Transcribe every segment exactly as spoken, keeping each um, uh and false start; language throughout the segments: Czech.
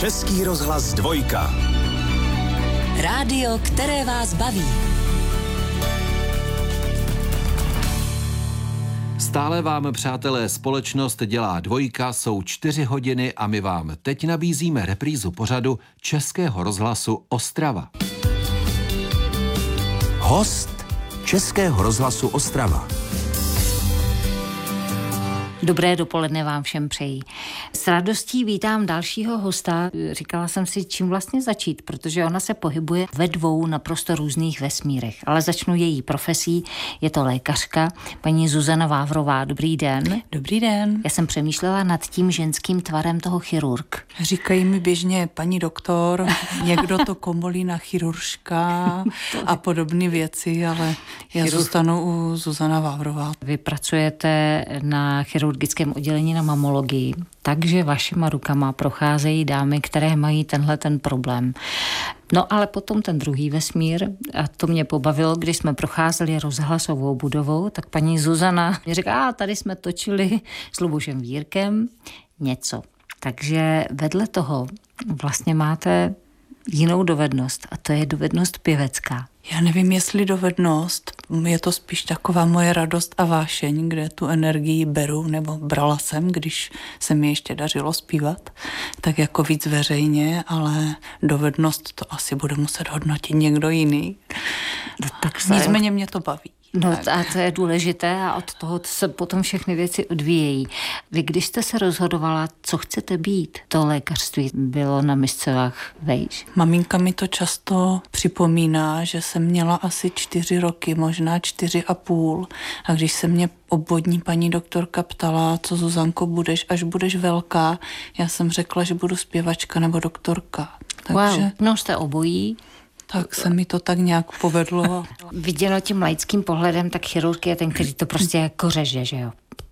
Český rozhlas dvojka. Rádio, které vás baví. Stále vám, přátelé, společnost dělá dvojka, jsou čtyři hodiny a my vám teď nabízíme reprízu pořadu Českého rozhlasu Ostrava. Host Českého rozhlasu Ostrava. Dobré dopoledne vám všem přeji. S radostí vítám dalšího hosta. Říkala jsem si, čím vlastně začít, protože ona se pohybuje ve dvou naprosto různých vesmírech. Ale začnu její profesí, je to lékařka, paní Zuzana Vávrová. Dobrý den. Dobrý den. Já jsem přemýšlela nad tím ženským tvarem toho chirurg. Říkají mi běžně paní doktor, někdo to komolí na chiruržka a podobné věci, ale já Chirurg... zůstanu u Zuzana Vávrová. Vy pracujete na chirurgickém oddělení na mamologii, takže vašima rukama procházejí dámy, které mají tenhle ten problém. No ale potom ten druhý vesmír, a to mě pobavilo, když jsme procházeli rozhlasovou budovou, tak paní Zuzana mě říká, a tady jsme točili s Lubošem Vírkem něco. Takže vedle toho vlastně máte jinou dovednost a to je dovednost pěvecká. Já nevím, jestli dovednost, je to spíš taková moje radost a vášeň, kde tu energii beru, nebo brala jsem, když se mi ještě dařilo zpívat, tak jako víc veřejně, ale dovednost to asi bude muset hodnotit někdo jiný. No, tak nicméně mě to baví. No a to je důležité a od toho se potom všechny věci odvíjejí. Vy, když jste se rozhodovala, co chcete být, to lékařství bylo na miscovách vejš? Maminka mi to často připomíná, že jsem měla asi čtyři roky, možná čtyři a půl. A když se mě obvodní paní doktorka ptala, co Zuzanko budeš, až budeš velká, já jsem řekla, že budu zpěvačka nebo doktorka. Takže... Wow, no jste obojí. Tak se mi to tak nějak povedlo. Viděno tím laickým pohledem, tak chirurg je ten, který to prostě jako řeže, že jo?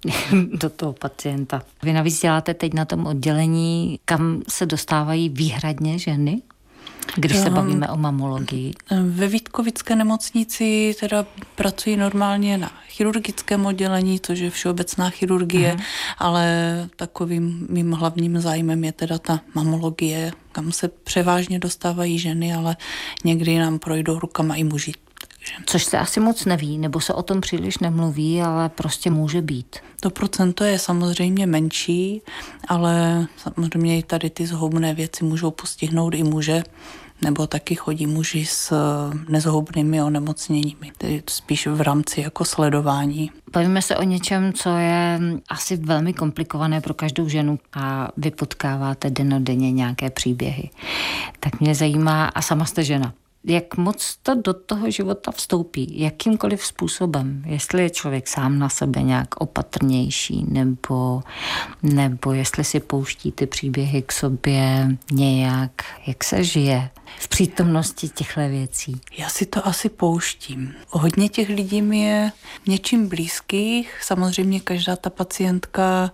Do toho pacienta. Vy navíc děláte teď na tom oddělení, kam se dostávají výhradně ženy? Když se bavíme o mamologii. Ve Vítkovické nemocnici teda pracuji normálně na chirurgickém oddělení, což je všeobecná chirurgie, aha, ale takovým mým hlavním zájmem je teda ta mamologie, kam se převážně dostávají ženy, ale někdy nám projdou rukama i muži. Což se asi moc neví, nebo se o tom příliš nemluví, ale prostě může být. To procento je samozřejmě menší, ale samozřejmě i tady ty zhoubné věci můžou postihnout i muže, nebo taky chodí muži s nezhoubnými onemocněními, tedy spíš v rámci jako sledování. Bavíme se o něčem, co je asi velmi komplikované pro každou ženu a vy potkáváte dennodenně nějaké příběhy. Tak mě zajímá, a sama jste žena, jak moc to do toho života vstoupí, jakýmkoliv způsobem, jestli je člověk sám na sebe nějak opatrnější, nebo, nebo jestli si pouští ty příběhy k sobě nějak, jak se žije v přítomnosti těchto věcí. Já si to asi pouštím. Hodně těch lidí mi je něčím blízkých, samozřejmě každá ta pacientka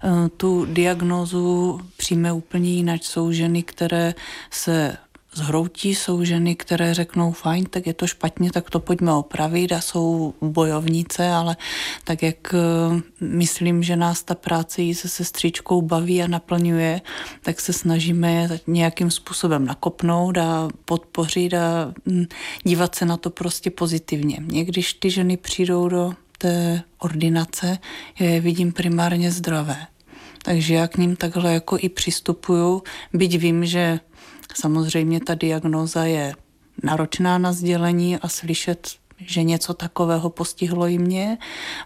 tu diagnózu přijme úplně jinak. Jsou ženy, které se zhroutí, jsou ženy, které řeknou fajn, tak je to špatně, tak to pojďme opravit, a jsou bojovnice, ale tak jak myslím, že nás ta práce jí se sestřičkou baví a naplňuje, tak se snažíme nějakým způsobem nakopnout a podpořit a dívat se na to prostě pozitivně. Když ty ženy přijdou do té ordinace, já je vidím primárně zdravé. Takže já k ním takhle jako i přistupuju, byť vím, že samozřejmě ta diagnóza je náročná na sdělení a slyšet, že něco takového postihlo i mě,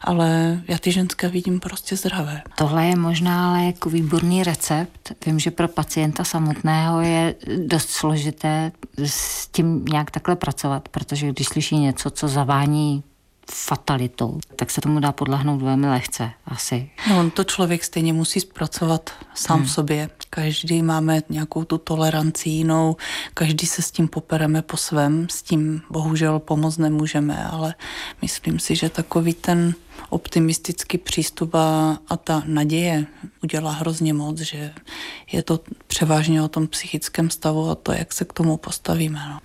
ale já ty ženské vidím prostě zdravé. Tohle je možná ale jako výborný recept. Vím, že pro pacienta samotného je dost složité s tím nějak takhle pracovat, protože když slyší něco, co zavání fatalitou, tak se tomu dá podlehnout velmi lehce asi. No, on to člověk stejně musí zpracovat sám hmm. v sobě. Každý máme nějakou tu toleranci jinou, každý se s tím popereme po svém, s tím bohužel pomoct nemůžeme, ale myslím si, že takový ten optimistický přístup a, a ta naděje udělá hrozně moc, že je to převážně o tom psychickém stavu a to, jak se k tomu postavíme. No.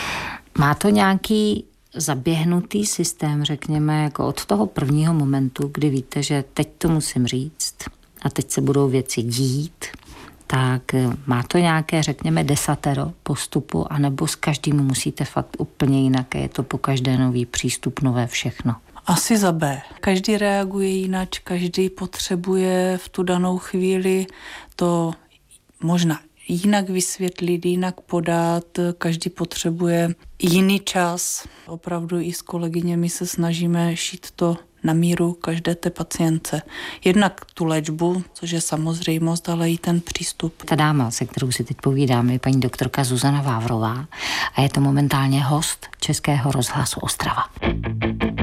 Má to nějaký zaběhnutý systém, řekněme, jako od toho prvního momentu, kdy víte, že teď to musím říct a teď se budou věci dít, tak má to nějaké, řekněme, desatero postupu, anebo s každým musíte fakt úplně jinak, je to po každé nový přístup, nové všechno? Asi za B. Každý reaguje jinak, každý potřebuje v tu danou chvíli to možná jinak vysvětlit, jinak podat, každý potřebuje jiný čas. Opravdu i s kolegyněmi se snažíme šít to na míru každé té pacientce. Jednak tu léčbu, což je samozřejmost, ale i ten přístup. Ta dáma, se kterou si teď povídám, je paní doktorka Zuzana Vávrová a je to momentálně host Českého rozhlasu Ostrava.